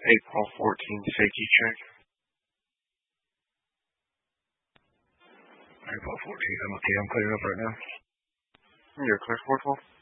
April 14th safety check. April 14th. I'm okay. I'm clearing up right now. You're clear, 412.